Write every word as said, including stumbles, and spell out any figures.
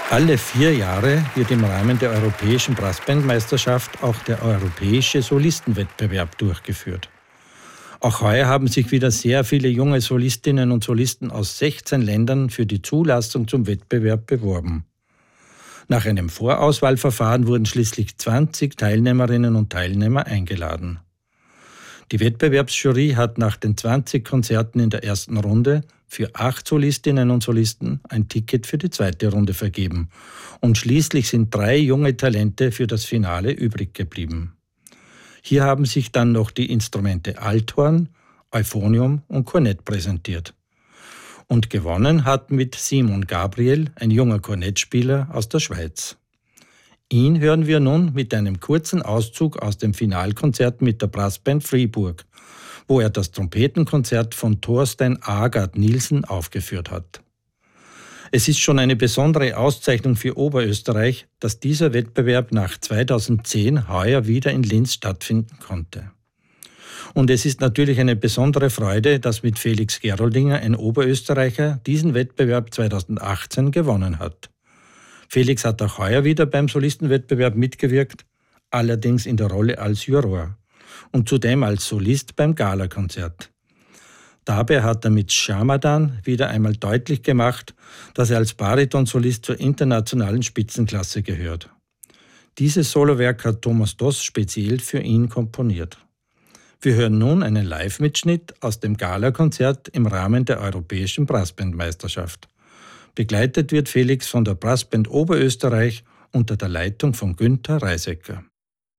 Alle vier Jahre wird im Rahmen der Europäischen Brassbandmeisterschaft auch der Europäische Solistenwettbewerb durchgeführt. Auch heuer haben sich wieder sehr viele junge Solistinnen und Solisten aus sechzehn Ländern für die Zulassung zum Wettbewerb beworben. Nach einem Vorauswahlverfahren wurden schließlich zwanzig Teilnehmerinnen und Teilnehmer eingeladen. Die Wettbewerbsjury hat nach den zwanzig Konzerten in der ersten Runde für acht Solistinnen und Solisten ein Ticket für die zweite Runde vergeben. Und schließlich sind drei junge Talente für das Finale übrig geblieben. Hier haben sich dann noch die Instrumente Althorn, Euphonium und Kornett präsentiert. Und gewonnen hat mit Simon Gabriel ein junger Kornettspieler aus der Schweiz. Ihn hören wir nun mit einem kurzen Auszug aus dem Finalkonzert mit der Brassband Fribourg, wo er das Trompetenkonzert von Thorstein Agard Nielsen aufgeführt hat. Es ist schon eine besondere Auszeichnung für Oberösterreich, dass dieser Wettbewerb nach zweitausendzehn heuer wieder in Linz stattfinden konnte. Und es ist natürlich eine besondere Freude, dass mit Felix Geroldinger ein Oberösterreicher diesen Wettbewerb zweitausendachtzehn gewonnen hat. Felix hat auch heuer wieder beim Solistenwettbewerb mitgewirkt, allerdings in der Rolle als Juror und zudem als Solist beim Galakonzert. Dabei hat er mit Shamadan wieder einmal deutlich gemacht, dass er als Baritonsolist zur internationalen Spitzenklasse gehört. Dieses Solowerk hat Thomas Doss speziell für ihn komponiert. Wir hören nun einen Live-Mitschnitt aus dem Galakonzert im Rahmen der Europäischen Brassbandmeisterschaft. Begleitet wird Felix von der Brassband Oberösterreich unter der Leitung von Günther Reisecker.